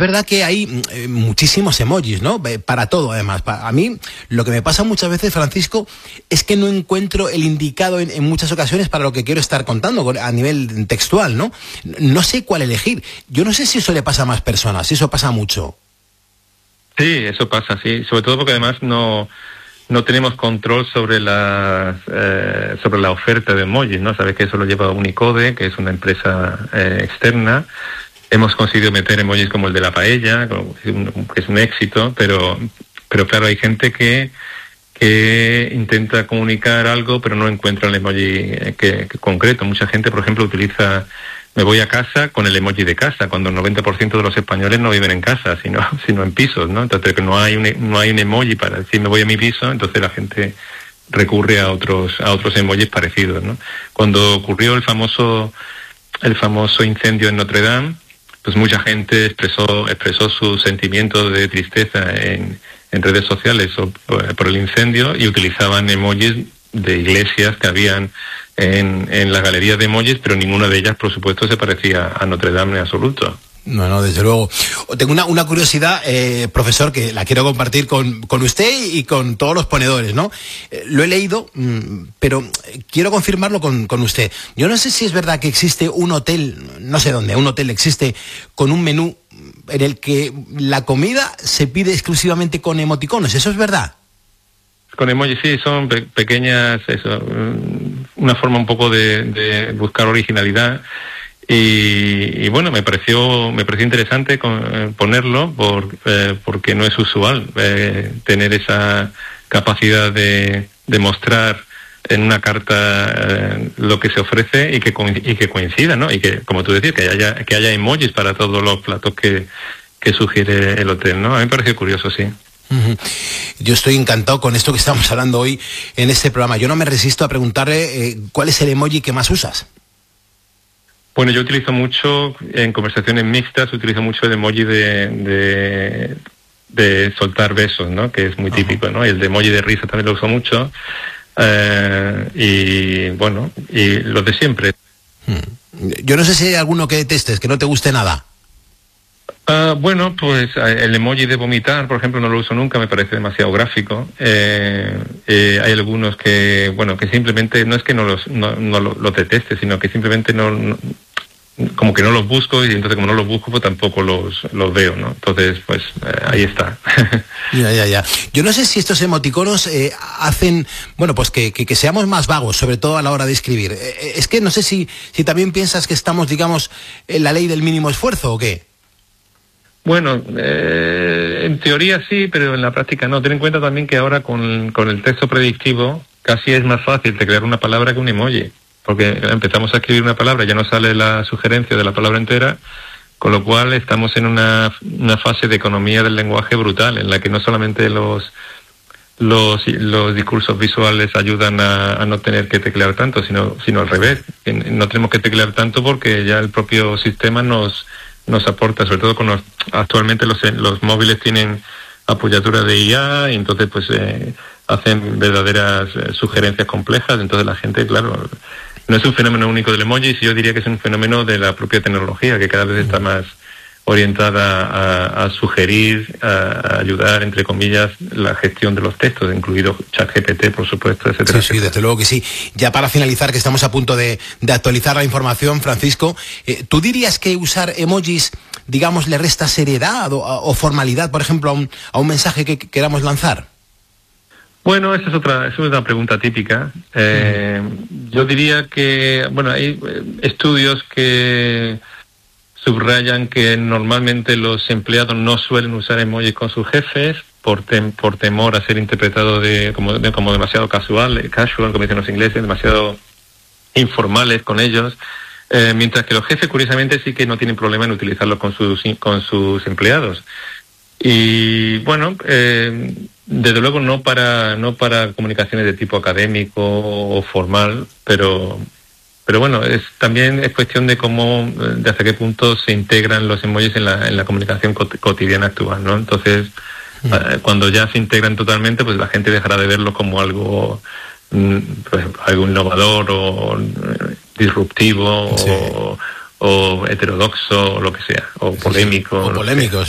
verdad que hay muchísimos emojis, ¿no? Para todo, además. A mí, lo que me pasa muchas veces, Francisco, es que no encuentro el indicado en muchas ocasiones para lo que quiero estar contando a nivel textual, ¿no? No sé cuál elegir. Yo no sé si eso le pasa a más personas, si eso pasa mucho. Sí, eso pasa, sí. Sobre todo porque además no tenemos control sobre la oferta de emojis, ¿no? Sabes que eso lo lleva Unicode, que es una empresa externa. Hemos conseguido meter emojis como el de la paella, que es un éxito, pero claro, hay gente que intenta comunicar algo, pero no encuentra el emoji que concreto. Mucha gente, por ejemplo, utiliza "me voy a casa" con el emoji de casa, cuando el 90% de los españoles no viven en casa, sino en pisos, ¿no? Entonces, que no hay un emoji para decir "me voy a mi piso", entonces la gente recurre a otros emojis parecidos, ¿no? Cuando ocurrió el famoso incendio en Notre Dame, pues mucha gente expresó su sentimiento de tristeza en redes sociales por el incendio, y utilizaban emojis de iglesias que habían en las galerías de emojis, pero ninguna de ellas, por supuesto, se parecía a Notre Dame en absoluto. No, desde luego. Tengo una curiosidad, profesor, que la quiero compartir con usted y con todos los ponedores, ¿no? Lo he leído, pero quiero confirmarlo con usted. Yo no sé si es verdad que existe un hotel, no sé dónde, un hotel existe con un menú en el que la comida se pide exclusivamente con emoticonos. ¿Eso es verdad? Con emojis, sí, son pequeñas, una forma un poco de buscar originalidad. Y bueno, me pareció interesante ponerlo porque no es usual tener esa capacidad de mostrar en una carta lo que se ofrece y que coincida, ¿no? Y que, como tú decías, que haya emojis para todos los platos que sugiere el hotel, ¿no? A mí me pareció curioso, sí. Yo estoy encantado con esto que estamos hablando hoy en este programa. Yo no me resisto a preguntarle cuál es el emoji que más usas. Bueno, yo utilizo mucho, en conversaciones mixtas, utilizo mucho el emoji de soltar besos, ¿no? Que es muy típico, ¿no? Y el de emoji de risa también lo uso mucho. Y bueno, y los de siempre. Yo no sé si hay alguno que detestes, que no te guste nada. Bueno, pues el emoji de vomitar, por ejemplo, no lo uso nunca, me parece demasiado gráfico. Hay algunos que simplemente no es que no los deteste, sino que simplemente como que no los busco, y entonces como no los busco, pues tampoco los veo, ¿no? Entonces, pues ahí está. Ya. Yo no sé si estos emoticonos hacen, bueno, pues que seamos más vagos, sobre todo a la hora de escribir. Es que no sé si también piensas que estamos, digamos, en la ley del mínimo esfuerzo, ¿o qué? Bueno, en teoría sí, pero en la práctica no. Ten en cuenta también que ahora con el texto predictivo casi es más fácil teclear una palabra que un emoji, porque empezamos a escribir una palabra, ya no sale la sugerencia de la palabra entera, con lo cual estamos en una fase de economía del lenguaje brutal, en la que no solamente los discursos visuales ayudan a no tener que teclear tanto, sino al revés. No tenemos que teclear tanto porque ya el propio sistema nos aporta, sobre todo actualmente los móviles tienen apoyatura de IA, y entonces pues hacen verdaderas sugerencias complejas. Entonces la gente, claro, no es un fenómeno único del emoji, yo diría que es un fenómeno de la propia tecnología, que cada vez está más orientada a sugerir, a ayudar, entre comillas, la gestión de los textos, incluido ChatGPT, por supuesto, etcétera. Sí, desde luego que sí. Ya para finalizar, que estamos a punto de actualizar la información, Francisco, ¿tú dirías que usar emojis, digamos, le resta seriedad o formalidad, por ejemplo, a un mensaje que queramos lanzar? Bueno, esa es otra pregunta típica. Yo diría que, bueno, hay estudios que subrayan que normalmente los empleados no suelen usar emojis con sus jefes por temor a ser interpretado como demasiado casual, como dicen los ingleses, demasiado informales con ellos, mientras que los jefes, curiosamente, sí que no tienen problema en utilizarlos con sus empleados. Y bueno, desde luego no para comunicaciones de tipo académico o formal, pero bueno, también es cuestión de hasta qué punto se integran los emojis en la comunicación cotidiana actual, ¿no? Entonces, cuando ya se integran totalmente, pues la gente dejará de verlo como algo, por ejemplo, algo innovador o disruptivo, sí, o heterodoxo, o lo que sea, o polémico. O polémico,